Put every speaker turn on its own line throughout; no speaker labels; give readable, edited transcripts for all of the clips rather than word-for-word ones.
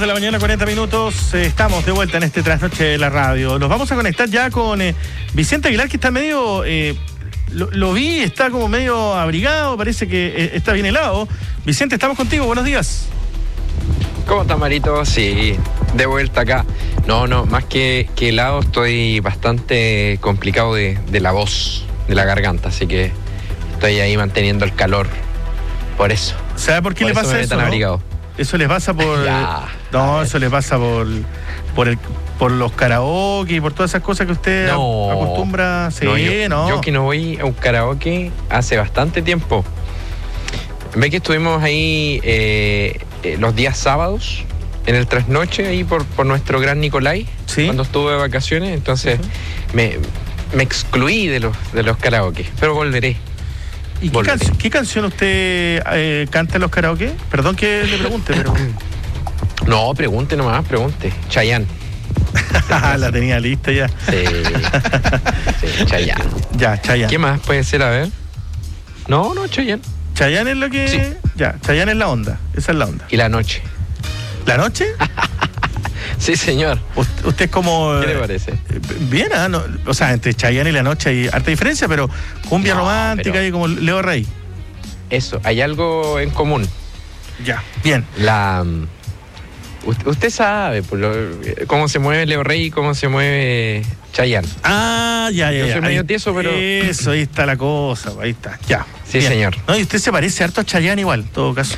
De la mañana, 40 minutos, estamos de vuelta en este trasnoche de la radio. Nos vamos a conectar ya con Vicente Aguilar, que está medio, lo vi, está como medio abrigado, parece que está bien helado. Vicente, estamos contigo, buenos días.
¿Cómo estás, Marito? Sí, de vuelta acá. No, más que helado, estoy bastante complicado de la voz, de la garganta, así que estoy ahí manteniendo el calor, por eso.
¿Sabe por qué le pasa eso?
Tan abrigado.
Eso les pasa por... eso les pasa por los karaoke y por todas esas cosas que usted acostumbra. Sí,
yo que no voy a un karaoke hace bastante tiempo. Ve que estuvimos ahí los días sábados en el trasnoche ahí por nuestro gran Nicolai, ¿sí? Cuando estuve de vacaciones, entonces me excluí de los karaoke, pero volveré.
¿Y qué canción usted canta en los karaoke? Perdón que le pregunte, pero...
No, pregunte nomás, pregunte. Chayanne.
La tenía lista ya.
Sí, Chayanne.
Ya, Chayanne.
¿Qué más puede ser? A ver. No, Chayanne.
Chayanne es lo que... Sí. Ya, Chayanne es la onda. Esa es la onda.
¿Y la noche?
¿La noche?
Sí, señor.
Usted es como...
¿Qué le parece?
Bien, no, o sea, entre Chayanne y la noche hay harta diferencia, pero cumbia romántica y como Leo Rey.
Eso, hay algo en común.
Ya, bien.
Usted sabe cómo se mueve Leo Rey y cómo se mueve Chayanne.
Ya.
Yo soy medio tieso, pero...
Eso, ahí está la cosa, ahí está, ya.
Sí, bien. Señor.
No, y usted se parece harto a Chayanne igual, en todo caso.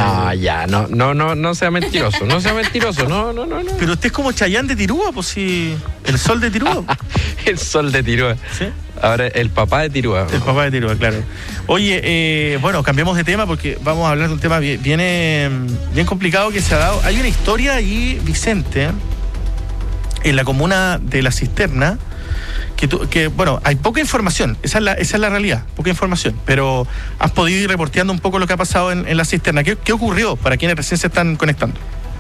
No sea mentiroso, no.
Pero usted es como Chayanne de Tirúa, pues sí, el sol de Tirúa.
El sol de Tirúa.
¿Sí?
Ahora, el papá de Tirúa.
El papá de Tirúa, claro. Oye, bueno, cambiamos de tema porque vamos a hablar de un tema bien complicado que se ha dado. Hay una historia ahí, Vicente, en la comuna de La Cisterna, que bueno, hay poca información, esa es la realidad, poca información, pero has podido ir reporteando un poco lo que ha pasado en La Cisterna. ¿Qué ocurrió para quienes recién se están conectando?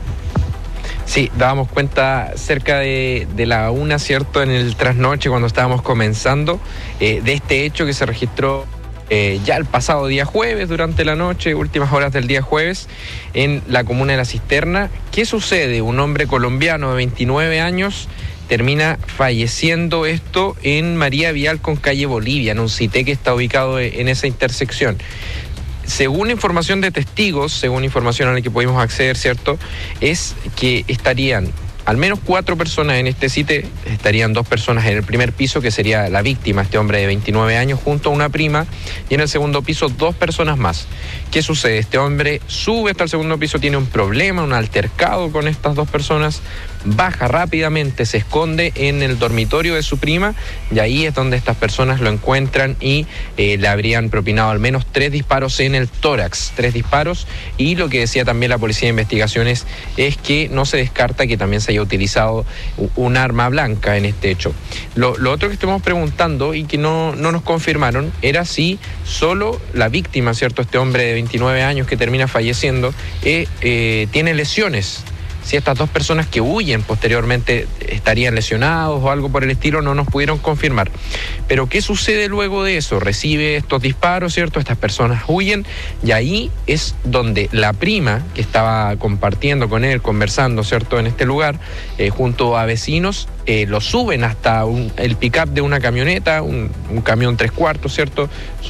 Sí, dábamos cuenta cerca de la 1, ¿cierto?, en el trasnoche cuando estábamos comenzando, de este hecho que se registró ya el pasado día jueves, durante la noche, últimas horas del día jueves, en la comuna de La Cisterna. ¿Qué sucede? Un hombre colombiano de 29 años termina falleciendo, esto en María Vial con calle Bolivia, en un CITE que está ubicado en esa intersección. Según información de testigos, según información a la que pudimos acceder, ¿cierto?, es que estarían al menos 4 personas en este CITE, estarían 2 personas en el primer piso, que sería la víctima, este hombre de 29 años, junto a una prima, y en el segundo piso 2 personas más. ¿Qué sucede? Este hombre sube hasta el segundo piso, tiene un problema, un altercado con estas 2 personas, baja rápidamente, se esconde en el dormitorio de su prima, y ahí es donde estas personas lo encuentran y le habrían propinado al menos 3 disparos en el tórax, 3 disparos, y lo que decía también la Policía de Investigaciones es que no se descarta que también se haya utilizado un arma blanca en este hecho. Lo otro que estuvimos preguntando y que no nos confirmaron era si solo la víctima, ¿cierto?, este hombre de 29 años que termina falleciendo, tiene lesiones. Si estas 2 personas que huyen posteriormente estarían lesionados o algo por el estilo, no nos pudieron confirmar. Pero ¿qué sucede luego de eso? Recibe estos disparos, ¿cierto? Estas personas huyen y ahí es donde la prima, que estaba compartiendo con él, conversando, ¿cierto?, en este lugar, junto a vecinos, lo suben hasta el pick-up de una camioneta, un camión 3/4, ¿cierto?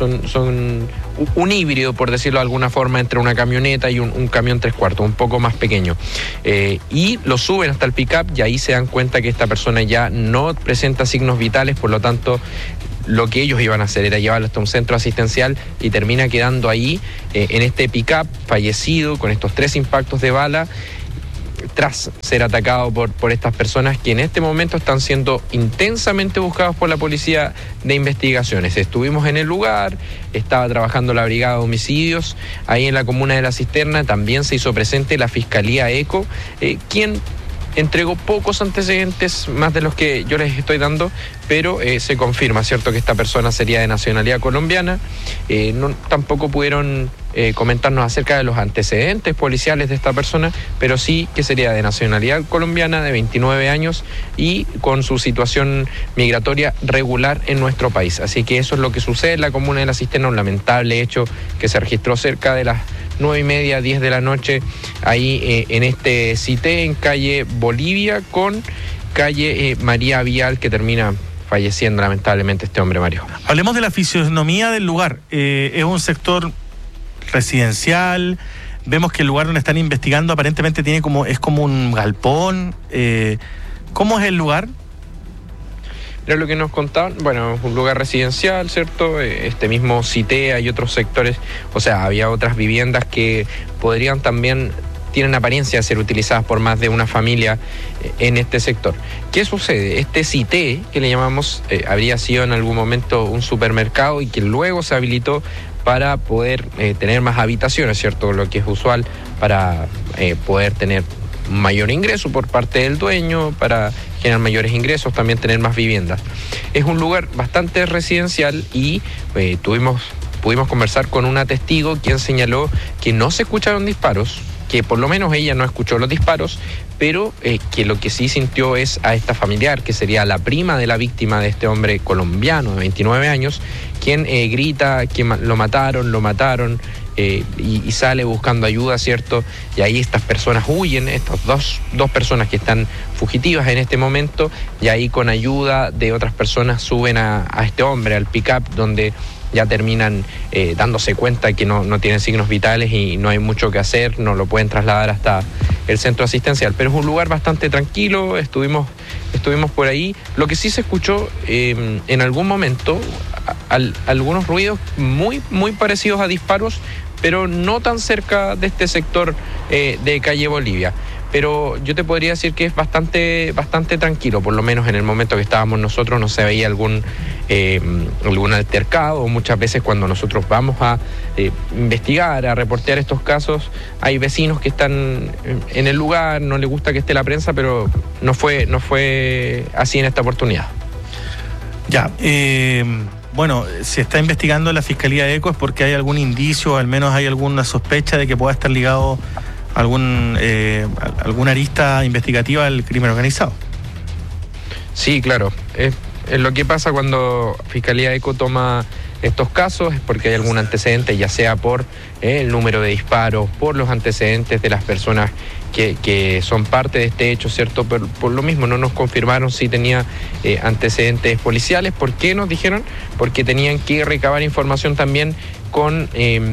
Son un híbrido, por decirlo de alguna forma, entre una camioneta y un camión 3/4, un poco más pequeño. Y lo suben hasta el pick-up y ahí se dan cuenta que esta persona ya no presenta signos vitales, por lo tanto, lo que ellos iban a hacer era llevarlo hasta un centro asistencial y termina quedando ahí, en este pick-up, fallecido, con estos 3 impactos de bala, tras ser atacado por estas personas que en este momento están siendo intensamente buscados por la Policía de Investigaciones. Estuvimos en el lugar, estaba trabajando la Brigada de Homicidios, ahí en la comuna de La Cisterna también se hizo presente la Fiscalía ECO, quien entregó pocos antecedentes, más de los que yo les estoy dando, pero se confirma, ¿cierto?, que esta persona sería de nacionalidad colombiana. Tampoco pudieron comentarnos acerca de los antecedentes policiales de esta persona, pero sí que sería de nacionalidad colombiana, de 29 años y con su situación migratoria regular en nuestro país. Así que eso es lo que sucede en la comuna de La Cisterna, un lamentable hecho que se registró cerca de las 9:30, 10 de la noche, ahí en este CITE, en calle Bolivia con calle María Vial, que termina falleciendo lamentablemente este hombre, Mario.
Hablemos de la fisionomía del lugar. Es un sector residencial. Vemos que el lugar donde están investigando aparentemente es como un galpón. ¿Cómo es el lugar?
Era lo que nos contaban, bueno, es un lugar residencial, ¿cierto? Este mismo CITE, hay otros sectores, o sea, había otras viviendas que podrían también, tienen apariencia de ser utilizadas por más de una familia en este sector. ¿Qué sucede? Este CITE, que le llamamos, habría sido en algún momento un supermercado y que luego se habilitó para poder tener más habitaciones, ¿cierto? Lo que es usual para poder tener mayor ingreso por parte del dueño, para generar mayores ingresos, también tener más viviendas. Es un lugar bastante residencial y pudimos conversar con una testigo quien señaló que no se escucharon disparos, que por lo menos ella no escuchó los disparos, pero que lo que sí sintió es a esta familiar, que sería la prima de la víctima de este hombre colombiano de 29 años, quien grita que lo mataron, y sale buscando ayuda, ¿cierto? Y ahí estas personas huyen, estas dos personas que están fugitivas en este momento, y ahí con ayuda de otras personas suben a este hombre al pick-up, donde ya terminan dándose cuenta que no tienen signos vitales y no hay mucho que hacer, no lo pueden trasladar hasta el centro asistencial. Pero es un lugar bastante tranquilo, estuvimos por ahí. Lo que sí se escuchó en algún momento, algunos ruidos muy, muy parecidos a disparos, pero no tan cerca de este sector de calle Bolivia. Pero yo te podría decir que es bastante tranquilo, por lo menos en el momento que estábamos nosotros no se veía algún altercado. Muchas veces cuando nosotros vamos a investigar, a reportear estos casos, hay vecinos que están en el lugar, no les gusta que esté la prensa, pero no fue así en esta oportunidad.
Ya, bueno, se está investigando en la Fiscalía de ECO es porque hay algún indicio, o al menos hay alguna sospecha de que pueda estar ligado alguna arista investigativa al crimen organizado.
Sí, claro. Es lo que pasa cuando Fiscalía ECO toma estos casos, es porque hay algún antecedente, ya sea por el número de disparos, por los antecedentes de las personas que son parte de este hecho, ¿cierto? Pero por lo mismo no nos confirmaron si tenía antecedentes policiales. ¿Por qué nos dijeron? Porque tenían que recabar información también con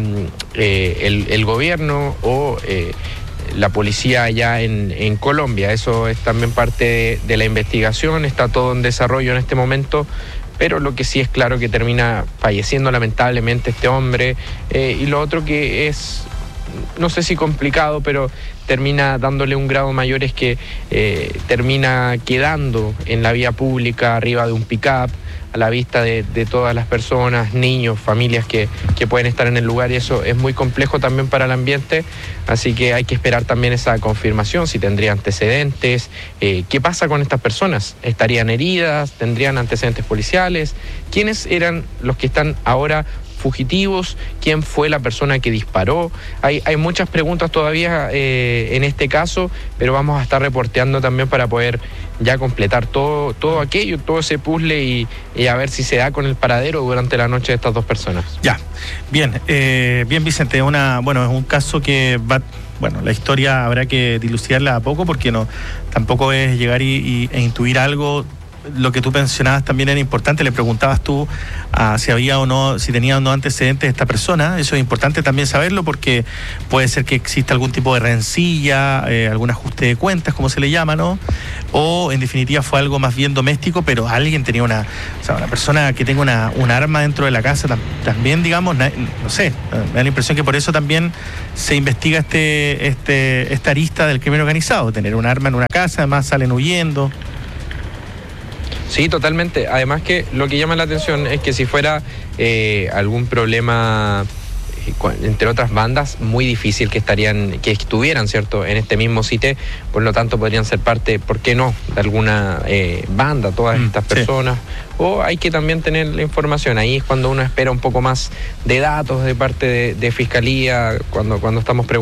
el gobierno o la policía allá en Colombia. Eso es también parte de la investigación, está todo en desarrollo en este momento, pero lo que sí es claro que termina falleciendo lamentablemente este hombre, y lo otro que es, no sé si complicado, pero termina dándole un grado mayor es que termina quedando en la vía pública arriba de un pick-up, a la vista de todas las personas, niños, familias que pueden estar en el lugar, y eso es muy complejo también para el ambiente, así que hay que esperar también esa confirmación, si tendría antecedentes, qué pasa con estas personas, estarían heridas, tendrían antecedentes policiales, quiénes eran los que están ahora fugitivos, quién fue la persona que disparó. Hay muchas preguntas todavía en este caso, pero vamos a estar reporteando también para poder ya completar todo aquello, todo ese puzzle y a ver si se da con el paradero durante la noche de estas dos personas.
Ya, bien, Vicente, es un caso que va, la historia habrá que dilucidarla a poco porque tampoco es llegar e intuir algo. Lo que tú mencionabas también era importante, le preguntabas tú si había o no, si tenía o no antecedentes esta persona. Eso es importante también saberlo porque puede ser que exista algún tipo de rencilla, algún ajuste de cuentas, como se le llama, ¿no? O en definitiva fue algo más bien doméstico, pero alguien tenía una persona que tenga un arma dentro de la casa también, digamos, no sé, me da la impresión que por eso también se investiga esta arista del crimen organizado, tener un arma en una casa, además salen huyendo.
Sí, totalmente. Además que lo que llama la atención es que si fuera algún problema entre otras bandas, muy difícil que estuvieran, ¿cierto?, en este mismo CITE, por lo tanto podrían ser parte, ¿por qué no?, de alguna banda, todas estas personas, sí. O hay que también tener la información, ahí es cuando uno espera un poco más de datos de parte de Fiscalía, cuando estamos preguntando